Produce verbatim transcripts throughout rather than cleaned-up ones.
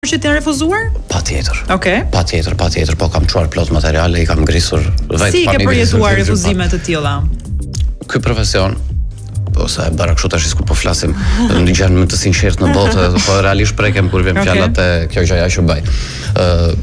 që t'janë refuzuar? Patjetër. Okej. Patjetër, patjetër, po kam çuar plot materiale, i kam ngrisur vetë. Si ke përjetuar refuzime të tilla? Ky profesion, ose e bëra kështu tash kur po flasim, ndjen më të sinqert në botë, po realisht prekem kur vjen fjala te kjo gjëja që bëj. Ë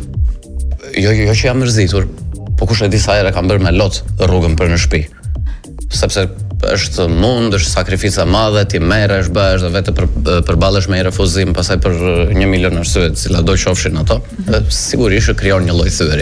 jo jo që jam mërzitur, po kush e di sa herë kam bërë me lot rrugën për në shtëpi. Sepse është mund, është sakrifica e madhe, ti merresh, bëhesh dhe vetë për përballesh me një refuzim, pastaj për një milion arsye, të cilat do qofshin ato, sigurisht krijon një lloj thyerje.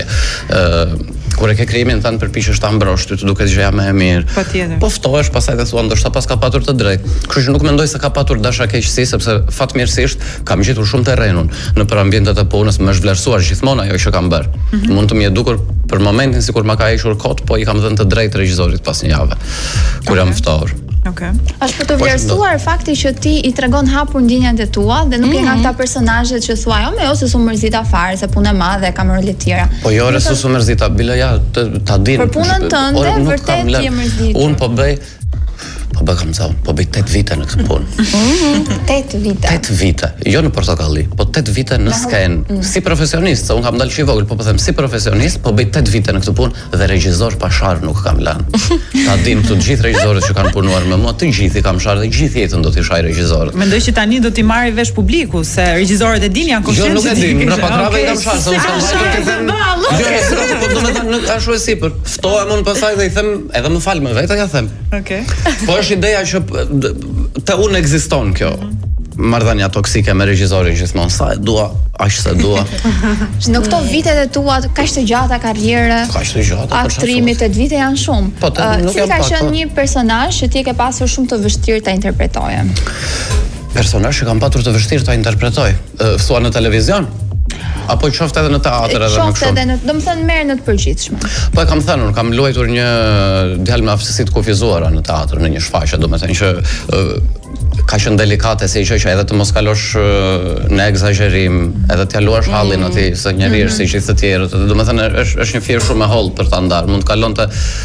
Ë kur e ke krijimin thanë përpiqesh ta mbrosh, ty të duket gjëja më e mirë. Patjetër. Po ftohesh, pastaj të thua ndoshta pas ka patur të drejtë. Kështu që nuk mendoj se ka patur dasha keqësi, sepse fatmirësisht kam gjetur shumë terrenun nëpër ambientet e punës, më është vlerësuar gjithmonë ajo që kam bërë. Mm -hmm. Mund të më dukur për momentin sikur ma ka hequr kot, po i kam dhënë të drejtë regjisorit pas një jave, kur jam ftohur. Okay. Është për të vlerësuar fakti që ti i tregon hapur ndjenjat e tua dhe nuk mm -hmm. je nga këta personazhet që thua, jo, me jo se su mërzita fare, se punë e madhe, kam role të tjera. Po jo, re su mërzita, bile ja, ta din. Për punën tënde, vërtet je mërzitur. Unë po bëj Po bë kam thënë, po bëj tetë vite në këtë punë. tetë vite. tetë vite, jo në portokalli, po tetë vite në skenë. Si profesionist, se unë kam dalë që i vogël, po po them si profesionist, po bëj tetë vite në këtë punë dhe regjisor pa sharë nuk kam lënë. Ta dim të gjithë regjisorët që kanë punuar me mua, të gjithë i kam sharë dhe gjithë jetën do t'i shaj regjisorët. Mendoj që tani do t'i marrë vesh publiku, se regjisorët e din janë koshiencë. Jo, nuk e din, mbrapa trave i kam sharë, se unë kam vajtur të them. Jo, po domethënë nuk ashtu e sipër. Ftohem unë pastaj dhe i them, edhe më fal më vetë ja them. Okej. Po është ideja që te unë ekziston kjo marrëdhënia toksike me regjisorin gjithmonë, sa e dua, aq sa dua. Në këto vitet e tua kaq të gjata karriere, kaq të gjata, aktrimi, tetë vite janë shumë. Po, cili ka qenë një personazh që ti ke pasur shumë të vështirë ta interpretoje? Personazh që kam patur të vështirë ta interpretoj, thua në televizion? Apo qoftë edhe në teatr edhe më shumë. Qoftë edhe në, domethënë merr në të përgjithshme. Po e kam thënë, unë kam luajtur një djalë me aftësi të kufizuara në teatr, në një shfaqje, domethënë që uh, ka qenë delikate si gjë që edhe të mos kalosh uh, në egzagerim, edhe t'ja luash hallin mm. atij se njëri është si gjithë të tjerët. Domethënë është është një firë shumë e hollë për ta ndarë, mund të kalonte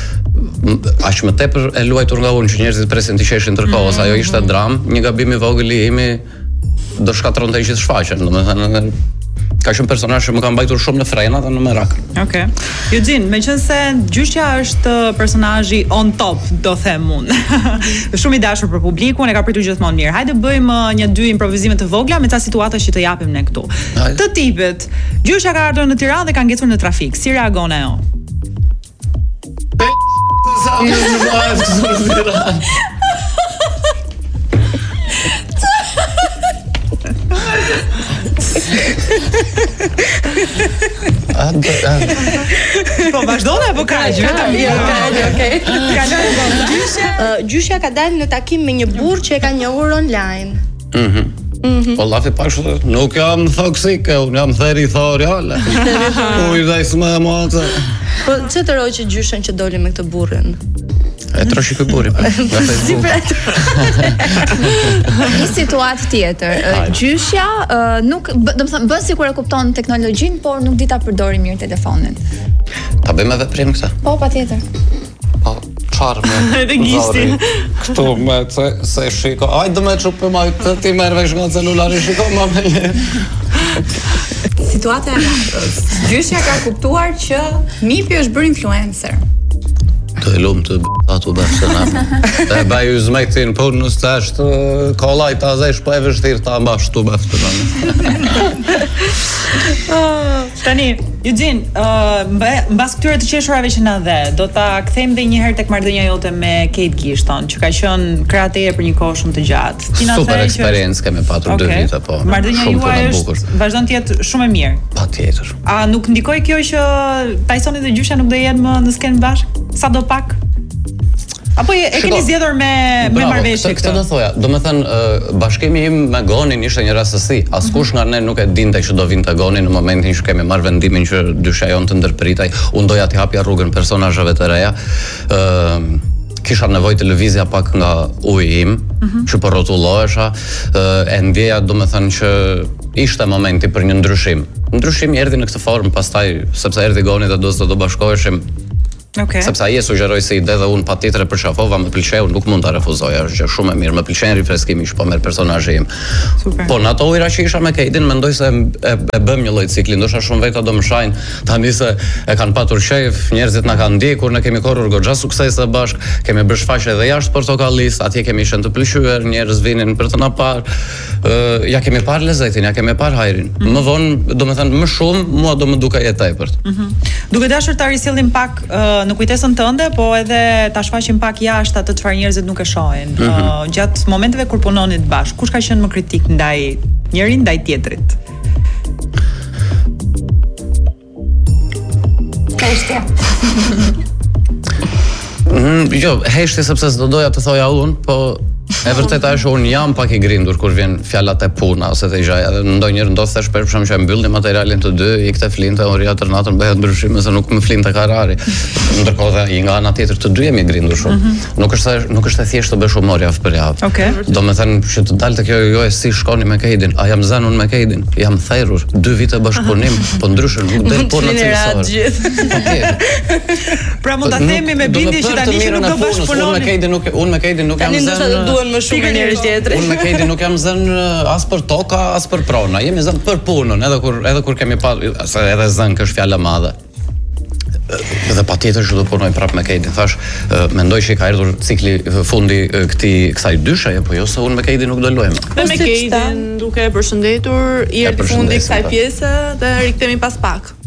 aq më tepër e luajtur nga unë që njerëzit presin të qeshin ndërkohës, ajo ishte dram, një gabim i vogël i imi do shkatronte gjithë shfaqjen, domethënë ka qenë personazh që më ka mbajtur shumë në frena dhe në merak. Okej. Eugene, meqense gjyqja është personazhi on top, do them unë. Shumë i dashur për publikun, e ka pritur gjithmonë mirë. Hajde bëjmë një dy improvizime të vogla me ca situata që të japim ne këtu. Hajde. Të tipit, gjyqja ka ardhur në Tiranë dhe ka ngecur në trafik. Si reagon ajo? Po vazhdon apo kaq? Vetëm mirë. Okej. Gjyshja, gjyshja ka dalë në takim me një burrë që e ka njohur online. Mhm. Mhm. Po lafi pak kështu, nuk jam toksike, unë jam territoriale. Uj, dai s'më moca. Po çe të roj që gjyshen që doli me këtë burrin? E troshi ky burri. Si pret. Një situatë tjetër. Gjyshja nuk, domethënë bën sikur e kupton teknologjinë, por nuk di ta përdori mirë telefonin. Ta bëjmë edhe prim këtë? Po, patjetër. Po, çfarë më? Edhe gishti. Ktu me se se shiko. Hajde më çup më të ti merr vesh nga celulari, shiko më me. Situata e natës. Gjyshja ka kuptuar që Mipi është bërë influencer. Të lumë të b***atu bërë në e baj u zmektin punës të ashtë kolaj të azesh po e vështirë të ambash të bëftë të në. Tani, Eugene, mbas këtyre të qeshurave që na dhe, do ta kthejmë dhe një herë tek marrëdhënia jote me Kate Gishton, që ka qenë kreatore për një kohë shumë të gjatë. Super eksperiencë kemi patur dy vite, po. Marrëdhënia juaj është vazhdon të jetë shumë e mirë. Patjetër. A nuk ndikoi kjo që Tysoni dhe gjyshja nuk do jenë më në skenë bashkë? Sa do pak? Apo e keni zgjedhur me me marrëveshje këtë? Këtë do thoja, domethënë bashkimi im me Gonin ishte një rastësi. Askush nga ne nuk e dinte që do vinte Goni në momentin që kemi marrë vendimin që dyshja jon të ndërpritej. Unë doja të hapja rrugën personazheve të reja. Ë kisha nevojë të lëvizja pak nga uji im, që po rrotullohesha, e ndjeja domethënë që ishte momenti për një ndryshim. Ndryshimi erdhi në këtë formë, pastaj sepse erdhi Goni dhe do të do bashkoheshim. Okej. Sepse ai e sugjeroi si ide dhe unë patjetër e përshafova, më pëlqeu, nuk mund ta refuzoj, është gjë shumë e mirë, më pëlqen rifreskimi që po merr personazhi im. Super. Po në ato ujëra që isha me Keidin, mendoj se e, e bëm një lloj cikli, ndoshta shumë veta do më shajnë tani se e kanë patur shef, njerëzit na kanë ndjekur, ne kemi korrur goxha suksese bashk, kemi bërë shfaqje edhe jashtë Portokallis, atje kemi qenë të pëlqyer, njerëz vinin për të na parë. Uh, ja kemi parë lezetin, ja kemi parë hajrin. Mm -hmm. Më vonë, domethënë më shumë, mua do më duke e tepërt. Mm -hmm. Duke dashur ta risillim pak uh, në kujtesën tënde, po edhe ta shfaqim pak jashtë atë çfarë njerëzit nuk e shohin. Mm -hmm. uh, gjatë momenteve kur punonit bashkë, kush ka qenë më kritik ndaj njëri ndaj tjetrit? Heshtje. Mm, jo, heshtje sepse s'do doja të thoja unë, po e vërteta është unë jam pak i grindur kur vjen fjalat e puna ose të gjaja. Ndonjëherë ndodh thash për shkak që e mbyllim materialin të dy, i këtë flinte, ori atë natën bëhet ndryshime se nuk më flinte karari. Ndërkohë dhe nga ana tjetër të dy jemi grindur shumë. Mm -hmm. Nuk është nuk është e thjeshtë të bësh humor javë për javë. Okej. Okay. Domethënë që të dalte kjo jo e si shkoni me Keidin, a jam zënë unë me Keidin, jam therrur, dy vite bashkëpunim, po ndryshe nuk del puna cilësore. Okej. Pra mund ta themi me bindje që tani që nuk do bashkëpunoni. Unë me Keidin nuk unë me Keidin nuk jam zënë. Më shumë njëri tjetri. Unë me Keidin nuk jam zënë as për toka, as për prona. Jemi zënë për punën, edhe kur edhe kur kemi pa edhe zënë që është fjalë e madhe. Dhe patjetër që do punoj prapë me Keidin. Thash, mendoj që i ka erdhur cikli fundi këtij kësaj dysheje, po jo se unë me Keidin nuk do luajmë. Dhe me Keidin duke e përshëndetur, i erdhi fundi kësaj pjese dhe rikthehemi pas pak.